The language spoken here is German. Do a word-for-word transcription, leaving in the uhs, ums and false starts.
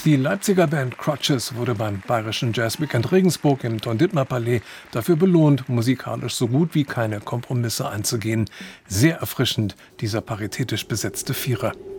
Die Leipziger Band Crutches wurde beim Bayerischen Jazz Weekend Regensburg im Ton-Dittmar-Palais dafür belohnt, musikalisch so gut wie keine Kompromisse einzugehen. Sehr erfrischend, dieser paritätisch besetzte Vierer.